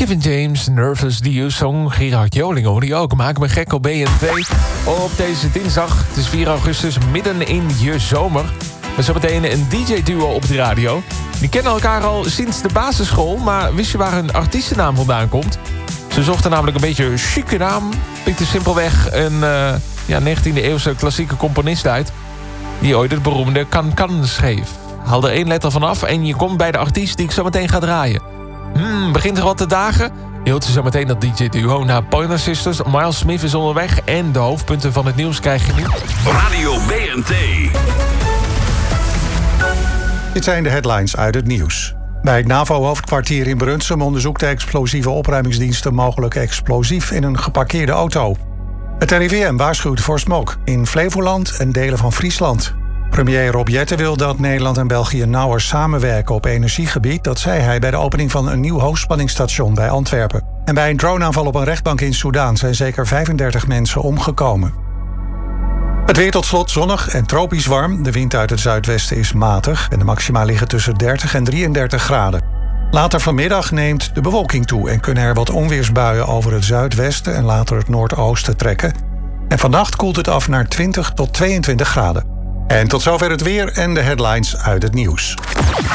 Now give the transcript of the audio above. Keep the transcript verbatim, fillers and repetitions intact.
Kevin James, Nervous, die U Song, Gerard Joling hoor die ook. Maak me gek op B N T op deze dinsdag. Het is vier augustus, midden in je zomer. We zo meteen een D J-duo op de radio. Die kennen elkaar al sinds de basisschool, maar wist je waar hun artiestennaam vandaan komt? Ze zochten namelijk een beetje een chique naam. Pikte simpelweg een uh, ja, negentiende eeuwse klassieke componist uit, die ooit het beroemde Can Can schreef. Haal er één letter vanaf en je komt bij de artiest die ik zo meteen ga draaien. Hmm, begint er wat te dagen? Je hoort ze zo meteen dat D J-duo naar Pointer Sisters. Miles Smith is onderweg en de hoofdpunten van het nieuws krijg je nu. Radio B N T. Dit zijn de headlines uit het nieuws. Bij het NAVO-hoofdkwartier in Brunsum onderzoekt de explosieve opruimingsdienst een mogelijk explosief in een geparkeerde auto. Het R I V M waarschuwt voor smog in Flevoland en delen van Friesland. Premier Rob Jetten wil dat Nederland en België nauwer samenwerken op energiegebied. Dat zei hij bij de opening van een nieuw hoogspanningsstation bij Antwerpen. En bij een droneaanval op een rechtbank in Soedan zijn zeker vijfendertig mensen omgekomen. Het weer tot slot zonnig en tropisch warm. De wind uit het zuidwesten is matig en de maxima liggen tussen dertig en drieëndertig graden. Later vanmiddag neemt de bewolking toe en kunnen er wat onweersbuien over het zuidwesten en later het noordoosten trekken. En vannacht koelt het af naar twintig tot tweeëntwintig graden. En tot zover het weer en de headlines uit het nieuws.